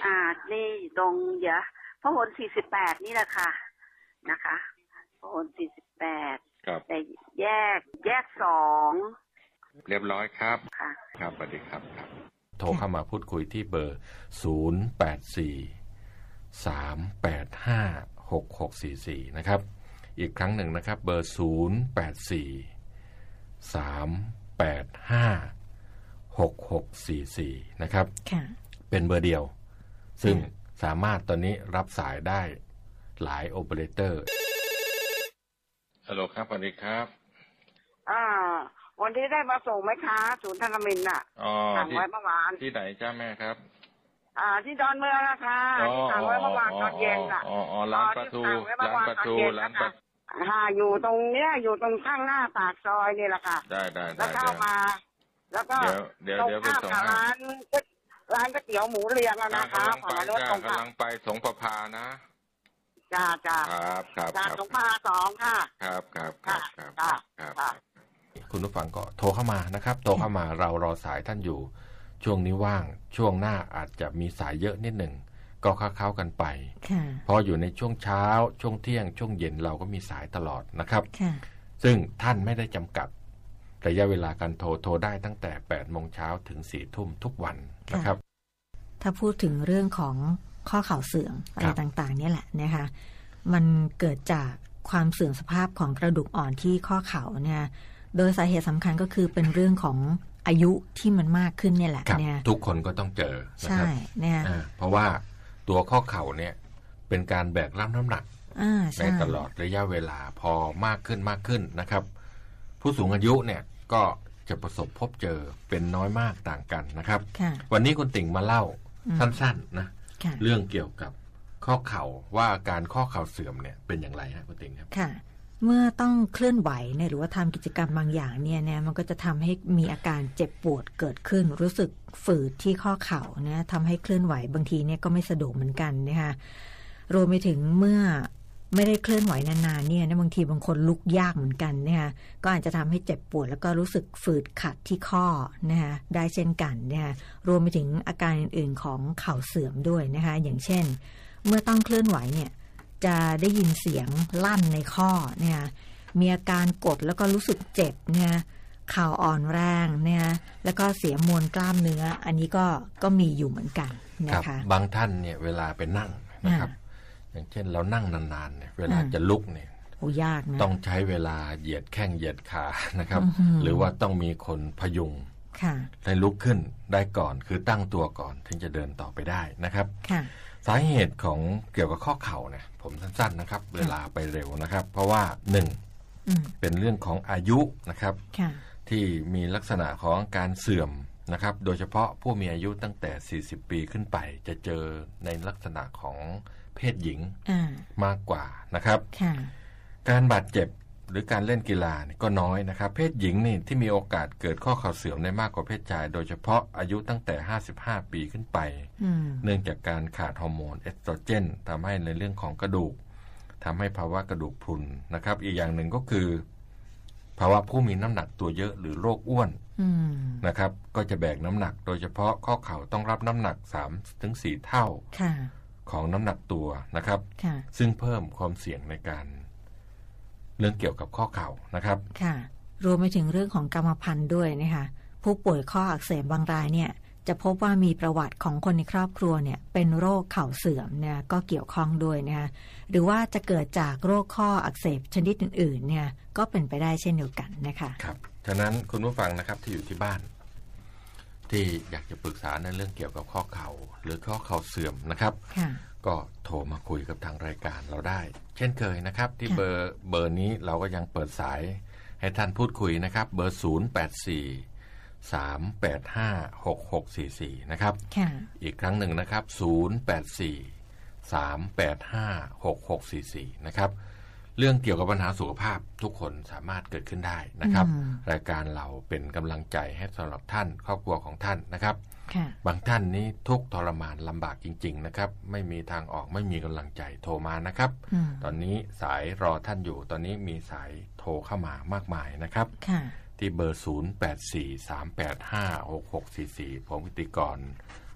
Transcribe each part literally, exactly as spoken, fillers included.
อ่านี่ตรงเดี๋ยวพหลสี่สิบแปดนี่แหละค่ะนะคะพหลสี่สิบแปดครับแต่แยกแยกสองเรียบร้อยครับค่ะครับสวัสดีครับครับโทรเข้ามาพูดคุยที่เบอร์ศูนย์ แปด สี่ สาม แปด ห้า หก หก สี่ สี่นะครับอีกครั้งหนึ่งนะครับเบอร์ศูนย์ แปด สี่ สาม แปด ห้า หก หก สี่ สี่นะครับเป็นเบอร์เดียวซึ่งสามารถตอนนี้รับสายได้หลายโอเปอเรเตอร์ฮัลโหลครับสวัสดีครับอ่าวันที่ได้มาส่งไหมคะศูนย์ธนมินทร์อ่ะสั่งไว้เมื่อวานที่ไหนจ้าแม่ครับอ่าที่ดอนเมืองนะคะที่สั่งไว้เมื่อวานตอนเย็นอ่ะอ๋ออ๋อร้านประตูร้านประตูร้านประตูค่ะอยู่ตรงเนี้ยอยู่ตรงข้างหน้าปากซอยนี่แหละค่ะได้ได้ได้แล้วเข้ามาแล้วก็เดี๋ยวเดี๋ยวไปส่งร้านร้านก๋วยเตี๋ยวหมูเรียงแล้วนะคะกำลังไปจ้ากำลังไปสงประภานะจ้าจ้าครับครับจากสงประภาสองค่ะครับครับครับครับครับคุณผู้ฟังก็โทรเข้ามานะครับโทรเข้ามาเรารอสายท่านอยู่ช่วงนี้ว่างช่วงหน้าอาจจะมีสายเยอะนิดหนึ่งก็เข้าๆกันไปเพราะอยู่ในช่วงเช้าช่วงเที่ยงช่วงเย็นเราก็มีสายตลอดนะครับซึ่งท่านไม่ได้จำกัดระยะเวลาการโทรโทรได้ตั้งแต่แปดโมงเช้าถึงสี่ทุ่มทุกวันนะครับถ้าพูดถึงเรื่องของข้อเข่าเสื่อมอะไรต่างๆนี่แหละนะคะมันเกิดจากความเสื่อมสภาพของกระดูกอ่อนที่ข้อเข่าเนี่ยโดยสาเหตุสำคัญก็คือเป็นเรื่องของอายุที่มันมากขึ้นเนี่ยแหละเนี่ยทุกคนก็ต้องเจอนะครับใช่เนี่ยเพราะว่าตัวข้อเข่าเนี่ยเป็นการแบกรับน้ำหนักในตลอดระยะเวลาพอมากขึ้นมากขึ้นนะครับผู้สูงอายุเนี่ยก็จะประสบพบเจอเป็นน้อยมากต่างกันนะครับวันนี้คุณติ่งมาเล่าสั้นๆนะเรื่องเกี่ยวกับข้อเข่าว่าการข้อเข่าเสื่อมเนี่ยเป็นอย่างไรฮะคุณติ่งครับค่ะเมื่อต้องเคลื่อนไหวเนี่ยหรือว่าทำกิจกรรมบางอย่างเนี่ยเนี่ยมันก็จะทำให้มีอาการเจ็บปวดเกิดขึ้นรู้สึกฝืดที่ข้อเข่าเนี่ยทำให้เคลื่อนไหวบางทีเนี่ยก็ไม่สะดวกเหมือนกันนะคะรวมไปถึงเมื่อไม่ได้เคลื่อนไหวนานๆเนี่ยบางทีบางคนลุกยากเหมือนกันนะคะก็อาจจะทำให้เจ็บปวดแล้วก็รู้สึกฝืดขัดที่ข้อนะคะได้เช่นกันนะคะรวมไปถึงอาการอื่นๆของเข่าเสื่อมด้วยนะคะอย่างเช่นเมื่อต้องเคลื่อนไหวเนี่ยจะได้ยินเสียงลั่นในข้อเนี่ยมีอาการกดแล้วก็รู้สึกเจ็บเนี่ยเข่าอ่อนแรงเนี่ยแล้วก็เสียมวลกล้ามเนื้ออันนี้ก็ก็มีอยู่เหมือนกันนะคะบางท่านเนี่ยเวลาไปนั่งนะครับอย่างเช่นเรานั่งนานๆเนี่ยเวลาจะลุกเนี่ยโอ้ยากนะต้องใช้เวลาเหยียดแข้งเหยียดขานะครับหรือว่าต้องมีคนพยุงให้ลุกขึ้นได้ก่อนคือตั้งตัวก่อนถึงจะเดินต่อไปได้นะครับสาเหตุของเกี่ยวกับข้อเข่าเนี่ยผมสั้นๆนะครับเวลาไปเร็วนะครับเพราะว่าหนึ่งเป็นเรื่องของอายุนะครับที่มีลักษณะของการเสื่อมนะครับโดยเฉพาะผู้มีอายุตั้งแต่สี่สิบปีขึ้นไปจะเจอในลักษณะของเพศหญิงมากกว่านะครับการบาดเจ็บหรือการเล่นกีฬาก็น้อยนะครับเพศหญิงนี่ที่มีโอกาสเกิดข้อเข่าเสื่อมได้มากกว่าเพศชายโดยเฉพาะอายุตั้งแต่ห้าสิบห้าปีขึ้นไปเนื่องจากการขาดฮอร์โมนเอสโตรเจนทำให้ในเรื่องของกระดูกทำให้ภาวะกระดูกพรุนนะครับอีกอย่างหนึ่งก็คือภาวะผู้มีน้ำหนักตัวเยอะหรือโรคอ้วนนะครับก็จะแบกน้ำหนักโดยเฉพาะข้อเข่าต้องรับน้ำหนัก สามถึงสี่ เท่าของน้ำหนักตัวนะครับซึ่งเพิ่มความเสี่ยงในการเรื่องเกี่ยวกับข้อเข่านะครับค่ะรวมไปถึงเรื่องของกรรมพันธุ์ด้วยนะคะผู้ป่วยข้ออักเสบบางรายเนี่ยจะพบว่ามีประวัติของคนในครอบครัวเนี่ยเป็นโรคเข่าเสื่อมเนี่ยก็เกี่ยวข้องด้วยนะคะหรือว่าจะเกิดจากโรคข้ออักเสบชนิดอื่นๆเนี่ยก็เป็นไปได้เช่นเดียวกันนะคะครับฉะนั้นคุณผู้ฟังนะครับที่อยู่ที่บ้านที่อยากจะปรึกษาในเรื่องเกี่ยวกับข้อเข่าหรือข้อเข่าเสื่อมนะครับก็โทรมาคุยกับทางรายการเราได้เช่นเคยนะครับที่เบอร์เบอร์นี้เราก็ยังเปิดสายให้ท่านพูดคุยนะครับเบอร์ศูนย์ แปด สี่ สาม แปด ห้า หก หก สี่ สี่นะครับอีกครั้งหนึ่งนะครับศูนย์ แปด สี่ สาม แปด ห้า หก หก สี่ สี่นะครับเรื่องเกี่ยวกับปัญหาสุขภาพทุกคนสามารถเกิดขึ้นได้นะครับรายการเราเป็นกำลังใจให้สำหรับท่านครอบครัวของท่านนะครับบางท่านนี้ทุกทรมานลำบากจริงๆนะครับไม่มีทางออกไม่มีกำลังใจโทรมานะครับตอนนี้สายรอท่านอยู่ตอนนี้มีสายโทรเข้ามามากมายนะครับที่เบอร์ศูนย์ แปด สี่ สาม แปด ห้า หก หก สี่ สี่ผมพิธีกร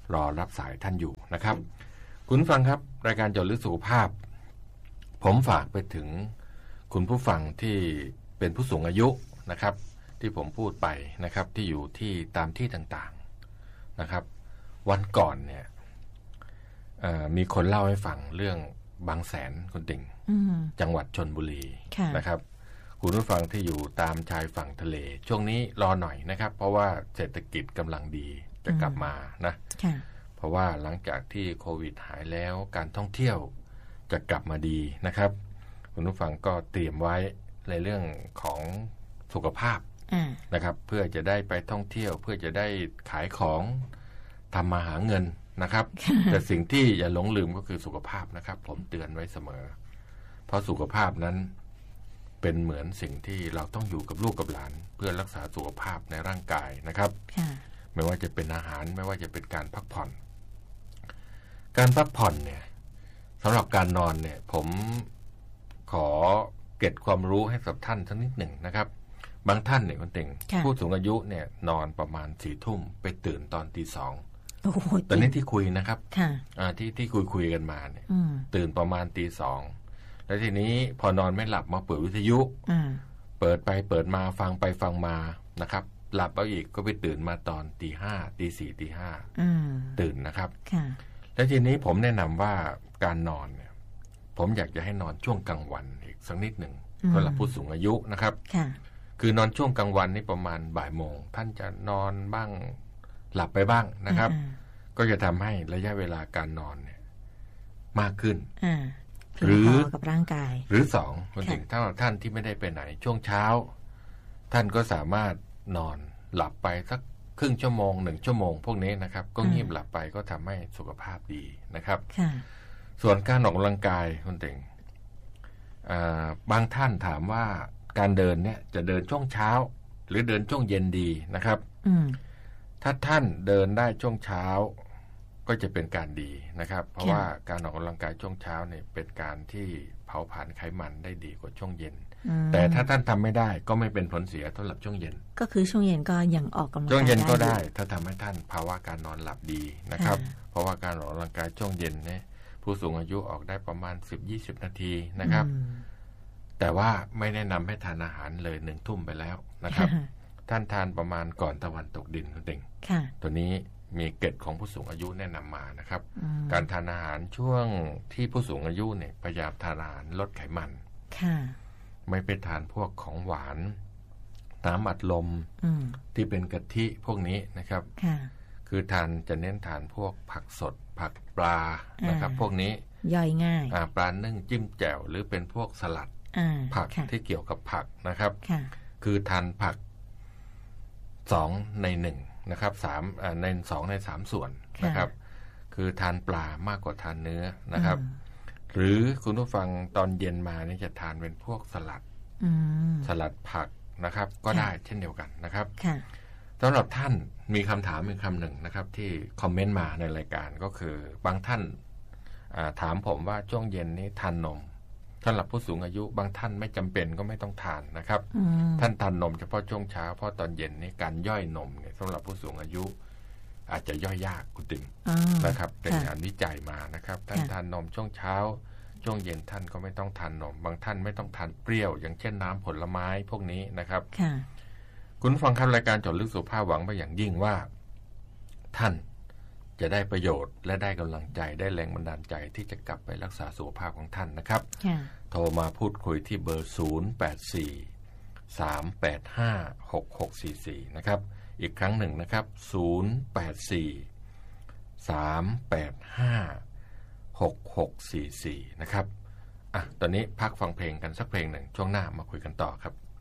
รอรับสายท่านอยู่นะครับคุณฟังครับรายการเจาะลึกสุขภาพผมฝากไปถึงคุณผู้ฟังที่เป็นผู้สูงอายุนะครับที่ผมพูดไปนะครับที่อยู่ที่ตามที่ต่างๆนะครับวันก่อนเนี่ยมีคนเล่าให้ฟังเรื่องบางแสนคุณติ่งจังหวัดชลบุรีนะครับคุณผู้ฟังที่อยู่ตามชายฝั่งทะเลช่วงนี้รอหน่อยนะครับเพราะว่าเศรษฐกิจกำลังดีจะกลับมานะเพราะว่าหลังจากที่โควิดหายแล้วการท่องเที่ยวจะกลับมาดีนะครับคุณผู้ฟังก็เตรียมไว้ในเรื่องของสุขภาพนะครับเพื่อจะได้ไปท่องเที่ยวเพื่อจะได้ขายของทำมาหาเงินนะครับแต่สิ่งที่อย่าหลงลืมก็คือสุขภาพนะครับผมเตือนไว้เสมอเพราะสุขภาพนั้นเป็นเหมือนสิ่งที่เราต้องอยู่กับลูกกับหลานเพื่อรักษาสุขภาพในร่างกายนะครับไม่ว่าจะเป็นอาหารไม่ว่าจะเป็นการพักผ่อนการพักผ่อนเนี่ยสำหรับการนอนเนี่ยผมขอเก็บความรู้ให้กับท่านสักนิดหนึ่งนะครับบางท่านเนี่ยคุณติ่งผู้สูงอายุเนี่ยนอนประมาณสี่ทุ่มไปตื่นตอนตีสองตอนนี้ที่คุยนะครับที่ที่คุยคุยกันมาเนี่ยตื่นประมาณตีสองแล้วทีนี้พอนอนไม่หลับมาเปิดวิทยุเปิดไปเปิดมาฟังไปฟังมานะครับหลับเอาอีกก็ไปตื่นมาตอนตีห้าตีสี่ตีห้าตื่นนะครับแล้วทีนี้ผมแนะนำว่าการนอนเนี่ยผมอยากจะให้นอนช่วงกลางวันอีกสักนิดหนึ่งสำหรับผู้สูงอายุนะครับคือนอนช่วงกลางวันนี่ประมาณบ่ายโมงท่านจะนอนบ้างหลับไปบ้างนะครับก็จะทำให้ระยะเวลาการนอนเนี่ยมากขึ้นหรือกับร่างกายหรือสองคนถึงถ้าท่านที่ไม่ได้ไปไหนช่วงเช้าท่านก็สามารถนอนหลับไปสักครึ่งชั่วโมงหนึ่งชั่วโมงพวกนี้นะครับก็งีบหลับไปก็ทำให้สุขภาพดีนะครับส่วนการออกกำลังกายคุณติ่งบางท่านถามว่าการเดินเนี่ยจะเดินช่วงเช้าหรือเดินช่วงเย็นดีนะครับถ้าท่านเดินได้ช่วงเช้าก็จะเป็นการดีนะครับเพราะว่าการออกกำลังกายช่วงเช้าเนี่ยเป็นการที่เผาผลาญไขมันได้ดีกว่าช่วงเย็นแต่ถ้าท่านทำไม่ได้ก็ไม่เป็นผลเสียสำหรับช่วงเย็นก็คือช่วงเย็นก็ยังออกกำลังกายช่วงเย็นก็ได้ถ้าทำให้ท่านภาวะการนอนหลับดีนะครับเพราะว่าการออกกำลังกายช่วงเย็นเนี่ยผู้สูงอายุออกได้ประมาณ สิบถึงยี่สิบ นาทีนะครับแต่ว่าไม่แนะนำให้ทานอาหารเลยหนึ่งทุ่มไปแล้วนะครับท่านทานประมาณก่อนตะวันตกดินคุณติ่งตัวนี้มีเกร็ดของผู้สูงอายุแนะนำมานะครับการทานอาหารช่วงที่ผู้สูงอายุเนี่ยพยายามทานอาหารลดไขมันไม่ไปทานพวกของหวานน้ำอัดลมที่เป็นกะทิพวกนี้นะครับคือทานจะเน้นทานพวกผักสดผักปลานะครับพวกนี้ย่อยง่ายปลานึ่งจิ้มแจ่วหรือเป็นพวกสลัดผักที่เกี่ยวกับผักนะครับคือทานผักสองในหนึ่งนะครับสามในสองในสามส่วนนะครับคือทานปลามากกว่าทานเนื้อนะครับหรือคุณผู้ฟังตอนเย็นมานี่จะทานเป็นพวกสลัดสลัดผักนะครับก็ได้เช่นเดียวกันนะครับสำหรับท่านมีคำถามอีกคำหนึ่งนะครับที่คอมเมนต์มาในรายการก็คือบางท่านถามผมว่าช่วงเย็นนี้ทานนมสำหรับผู้สูงอายุบางท่านไม่จำเป็นก็ไม่ต้องทานนะครับท่านทานนมเฉพาะช่วงเช้าเพราะตอนเย็นนี้การย่อยนมเนี่ยสำหรับผู้สูงอายุอาจจะย่อยยากคุณติ๋มนะครับเป็นงานวิจัยมานะครับท่านทานนมช่วงเช้าช่วงเย็นท่านก็ไม่ต้องทานนมบางท่านไม่ต้องทานเปรี้ยวอย่างเช่นน้ำผลไม้พวกนี้นะครับคุณฟังครับรายการเจาะลึกสุขภาพหวังไปอย่างยิ่งว่าท่านจะได้ประโยชน์และได้กำลังใจได้แรงบันดาลใจที่จะกลับไปรักษาสุขภาพของท่านนะครับโทรมาพูดคุยที่เบอร์ศูนย์ แปด สี่ สาม แปด ห้า หก หก สี่ สี่นะครับอีกครั้งหนึ่งนะครับศูนย์ แปด สี่ สาม แปด ห้า หก หก สี่ สี่นะครับอ่ะตอนนี้พักฟังเพลงกันสักเพลงหนึ่งช่วงหน้ามาคุยกันต่อครับ